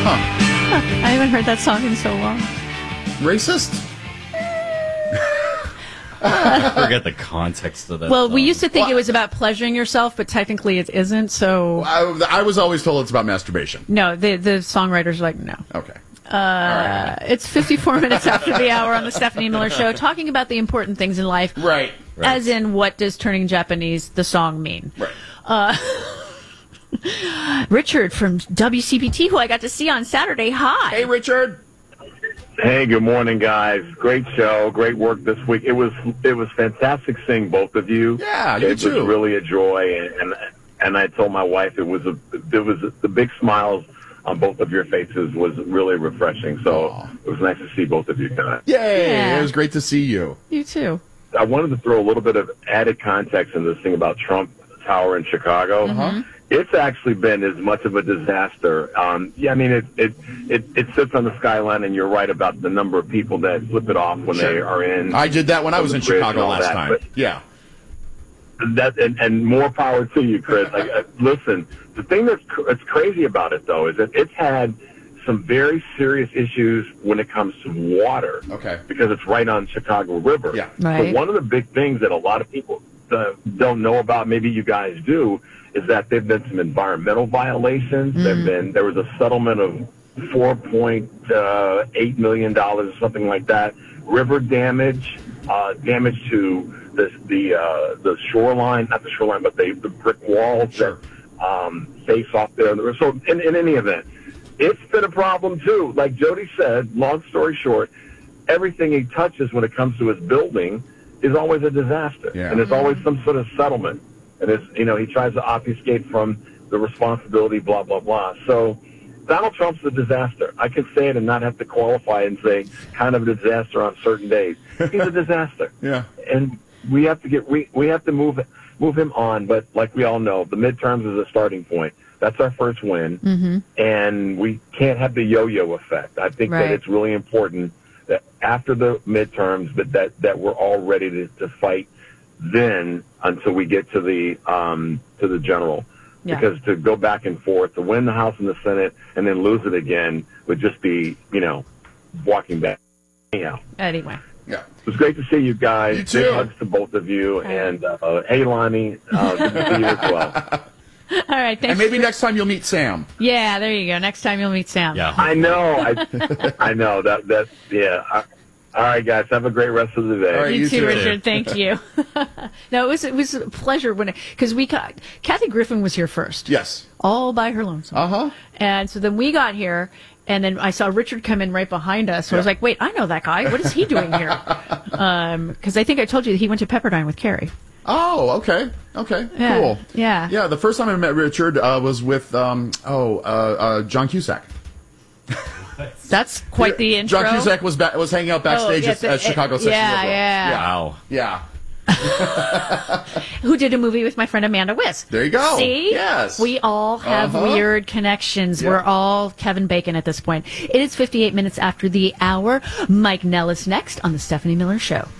I haven't heard that song in so long. Racist? I forget the context of that. Well, song. we used to think it was about pleasuring yourself, but technically it isn't. So I was always told it's about masturbation. no, the songwriters are like, no. Okay. It's 54 minutes after the hour on the Stephanie Miller Show, talking about the important things in life. Right. As in, what does turning Japanese, the song, mean? Right. Richard from WCPT, who I got to see on Saturday. Hi. Hey, Richard. Hey, good morning, guys. Great show, great work this week. It was fantastic seeing both of you. Yeah, you it too. was really a joy, and I told my wife it was the big smiles on both of your faces was really refreshing. So it was nice to see both of you guys. Yay! Yeah. It was great to see you. You too. I wanted to throw a little bit of added context in this thing about Trump Tower in Chicago. Uh-huh. It's actually been as much of a disaster. Yeah, I mean, it sits on the skyline, and you're right about the number of people that flip it off when they are in. I did that when I was in the bridge Chicago and all last that, time. but Yeah. that and more power to you, Chris. Like, listen, the thing that's crazy about it though is that it's had some very serious issues when it comes to water. Okay. Because it's right on Chicago River. Yeah. Right. So one of the big things that a lot of people don't know about, maybe you guys do, is that there've been some environmental violations. There was a settlement of $4.8 million or something like that. River damage, damage to the shoreline, not the shoreline, but the brick walls Sure. that face off there. So in any event, it's been a problem too. Like Jody said, long story short, everything he touches when it comes to his building is always a disaster. Yeah. And there's always some sort of settlement. And he tries to obfuscate from the responsibility, blah, blah, blah. So Donald Trump's a disaster. I can say it and not have to qualify and say kind of a disaster on certain days. He's a disaster. Yeah. And we have to we have to move him on. But like we all know, the midterms is a starting point. That's our first win. And we can't have the yo-yo effect. I think Right. that it's really important that after the midterms that we're all ready to fight then until we get to the general. Yeah. Because to go back and forth, to win the House and the Senate and then lose it again would just be, walking back. Anyhow, Anyway. Yeah. it was great to see you guys. You too. Big hugs to both of you. And hey, Lonnie, good to see you as well. All right. Thanks. And maybe next time you'll meet Sam. Yeah, there you go. Next time you'll meet Sam. Yeah. I know. I know. That's yeah. All right, guys. Have a great rest of the day. All right. You, You too, too. Richard. Thank you. No, it was a pleasure because Kathy Griffin was here first. Yes. All by her lonesome. Uh-huh. And so then we got here, and then I saw Richard come in right behind us. So I was like, wait, I know that guy. What is he doing here? Because I think I told you that he went to Pepperdine with Carrie. Oh, okay. Okay. Yeah. Cool. Yeah. Yeah, the first time I met Richard was with John Cusack. That's quite the intro. John Cusack was hanging out backstage at Chicago Sexy yeah, Liberal. yeah. Wow. Yeah. Who did a movie with my friend Amanda Wiss. There you go. See? Yes. We all have weird connections. Yeah. We're all Kevin Bacon at this point. It is 58 minutes after the hour. Mike Nellis next on The Stephanie Miller Show.